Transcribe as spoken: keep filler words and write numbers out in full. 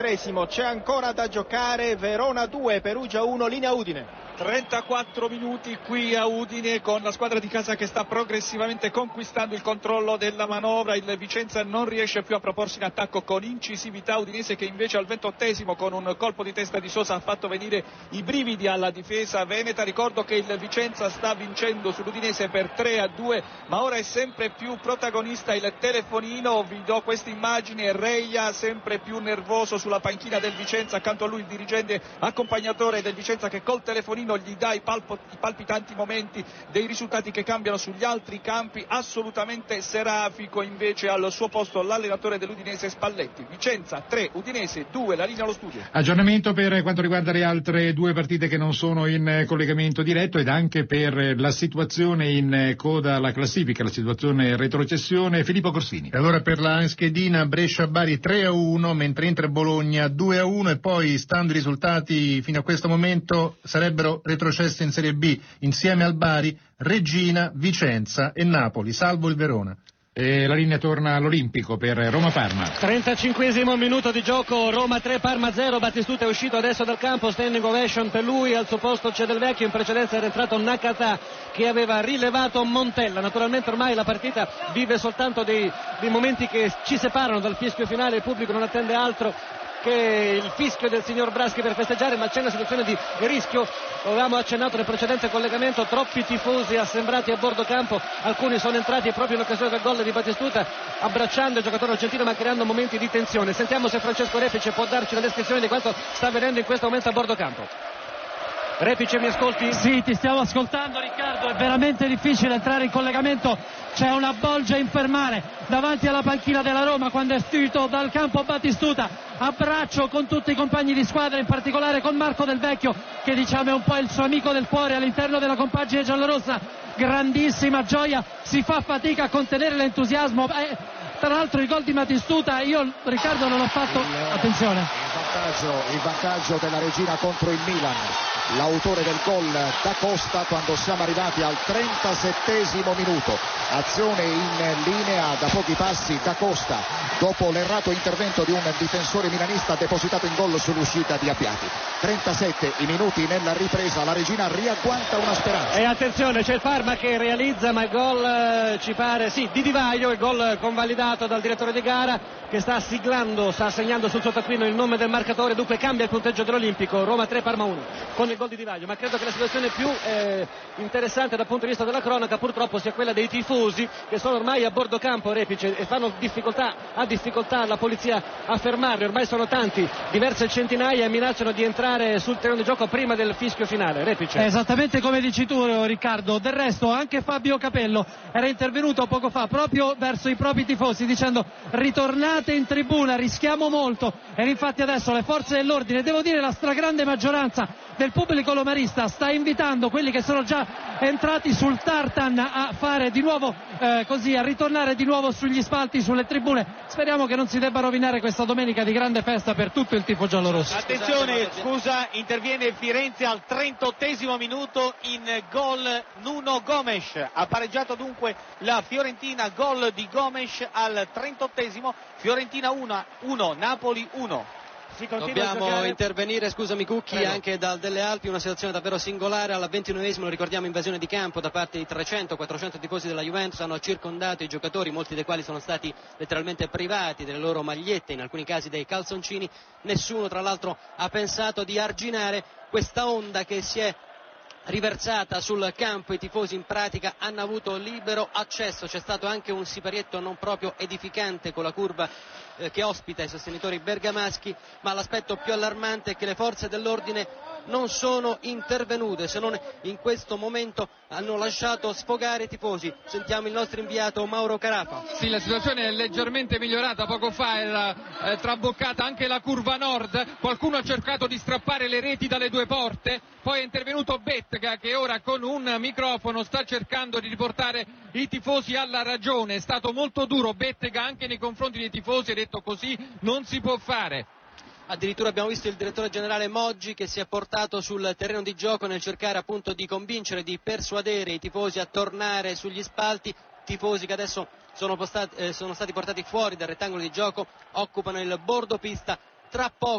trentotresimo, c'è ancora da giocare. Verona due, Perugia uno, linea Udine. trentaquattro minuti qui a Udine con la squadra di casa che sta progressivamente conquistando il controllo della manovra. Il Vicenza non riesce più a proporsi in attacco con incisività. Udinese che invece al ventottesimo con un colpo di testa di Sosa ha fatto venire i brividi alla difesa veneta. Ricordo che il Vicenza sta vincendo sull'Udinese per tre a due, ma ora è sempre più protagonista il telefonino. Vi do queste immagini: Reia sempre più nervoso sulla panchina del Vicenza, accanto a lui il dirigente accompagnatore del Vicenza che col telefonino gli dà i, palpo, i palpitanti momenti dei risultati che cambiano sugli altri campi. Assolutamente serafico invece al suo posto l'allenatore dell'Udinese Spalletti. Vicenza tre, Udinese due, la linea allo studio. Aggiornamento per quanto riguarda le altre due partite che non sono in collegamento diretto ed anche per la situazione in coda alla classifica, la situazione retrocessione. Filippo Corsini. Allora per la schedina Brescia-Bari tre a uno, mentre Inter-Bologna due a uno, e poi stando i risultati fino a questo momento sarebbero retrocesse in Serie B insieme al Bari, Reggina, Vicenza e Napoli, salvo il Verona. E la linea torna all'Olimpico per Roma-Parma. trentacinquesimo minuto di gioco, Roma tre, Parma zero. Battistuta è uscito adesso dal campo, standing ovation per lui, al suo posto c'è Del Vecchio. In precedenza era entrato Nakata che aveva rilevato Montella. Naturalmente ormai la partita vive soltanto dei, dei momenti che ci separano dal fischio finale, il pubblico non attende altro che il fischio del signor Braschi per festeggiare, ma c'è una situazione di rischio. Avevamo accennato nel precedente collegamento, troppi tifosi assembrati a bordo campo, alcuni sono entrati proprio in occasione del gol di Battistuta abbracciando il giocatore argentino ma creando momenti di tensione. Sentiamo se Francesco Repice può darci una descrizione di quanto sta avvenendo in questo momento a bordo campo. Repice, mi ascolti? Sì, ti stiamo ascoltando Riccardo, è veramente difficile entrare in collegamento, c'è una bolgia infernale davanti alla panchina della Roma quando è uscito dal campo Battistuta, abbraccio con tutti i compagni di squadra, in particolare con Marco Del Vecchio che diciamo è un po' il suo amico del cuore all'interno della compagine giallorossa, grandissima gioia, si fa fatica a contenere l'entusiasmo. Eh, tra l'altro il gol di Battistuta, io Riccardo non ho fatto, attenzione, il vantaggio, il vantaggio della Regina contro il Milan. L'autore del gol Da Costa quando siamo arrivati al trentasettesimo minuto, azione in linea da pochi passi. Da Costa dopo l'errato intervento di un difensore milanista ha depositato in gol sull'uscita di Abbiati. trentasette i minuti nella ripresa, la Regina riagguanta una speranza. E attenzione, c'è il Parma che realizza, ma il gol eh, ci pare sì di Di Vaio, il gol convalidato dal direttore di gara che sta siglando, sta segnando sul suo taccuino il nome del marcatore, dunque cambia il punteggio dell'Olimpico, Roma tre, Parma uno con il gol di Di Vaio. Ma credo che la situazione più eh, interessante dal punto di vista della cronaca purtroppo sia quella dei tifosi che sono ormai a bordo campo, Repice, e fanno difficoltà, ha difficoltà la polizia a fermarli, ormai sono tanti, diverse centinaia, e minacciano di entrare sul terreno di gioco prima del fischio finale. Repice. Esattamente come dici tu Riccardo, del resto anche Fabio Capello era intervenuto poco fa proprio verso i propri tifosi dicendo ritornate in tribuna, rischiamo molto, e infatti adesso le forze dell'ordine, devo dire la stragrande maggioranza del pubblico lomarista sta invitando quelli che sono già entrati sul tartan a fare di nuovo eh, così, a ritornare di nuovo sugli spalti, sulle tribune. Speriamo che non si debba rovinare questa domenica di grande festa per tutto il tifo giallorosso. Attenzione, scusa, interviene Firenze al trentottesimo minuto, in gol Nuno Gomes, ha pareggiato dunque la Fiorentina, gol di Gomes al trentottesimo, Fiorentina uno, Napoli uno. Dobbiamo intervenire, scusami Cucchi, Prego. anche dal Delle Alpi, una situazione davvero singolare. Al ventinovesimo, ricordiamo, invasione di campo da parte di trecento quattrocento tifosi della Juventus, hanno circondato i giocatori, molti dei quali sono stati letteralmente privati delle loro magliette, in alcuni casi dei calzoncini. Nessuno tra l'altro ha pensato di arginare questa onda che si è riversata sul campo. I tifosi in pratica hanno avuto libero accesso, c'è stato anche un siparietto non proprio edificante con la curva eh, che ospita i sostenitori bergamaschi, ma l'aspetto più allarmante è che le forze dell'ordine non sono intervenute, se non in questo momento hanno lasciato sfogare i tifosi. Sentiamo il nostro inviato Mauro Carafa. Sì, la situazione è leggermente migliorata, poco fa era eh, traboccata anche la curva nord, qualcuno ha cercato di strappare le reti dalle due porte, poi è intervenuto Bettega che ora con un microfono sta cercando di riportare i tifosi alla ragione. È stato molto duro Bettega anche nei confronti dei tifosi, ha detto così non si può fare. Addirittura abbiamo visto il direttore generale Moggi che si è portato sul terreno di gioco nel cercare appunto di convincere, di persuadere i tifosi a tornare sugli spalti, tifosi che adesso sono, postati, eh, sono stati portati fuori dal rettangolo di gioco, occupano il bordo pista. Tra poco